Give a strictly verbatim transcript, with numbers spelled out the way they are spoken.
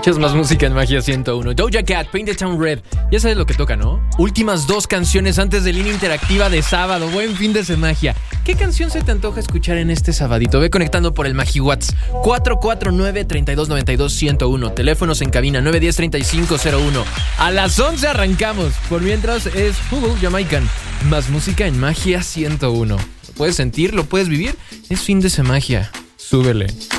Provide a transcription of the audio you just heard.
Escuchas Más Música en Magia ciento uno. Doja Cat, Paint the Town Red. Ya sabes lo que toca, ¿no? Últimas dos canciones antes de línea interactiva de sábado. Buen fin de Magia. ¿Qué canción se te antoja escuchar en este sabadito? Ve conectando por el MagiWhat's cuatro cuatro nueve, tres dos nueve dos, uno cero uno. Teléfonos en cabina nueve uno cero, tres cinco cero uno. A las once arrancamos. Por mientras es Hugo Jamaican. Más Música en Magia ciento uno. ¿Lo puedes sentir? ¿Lo puedes vivir? Es fin de Magia. Súbele.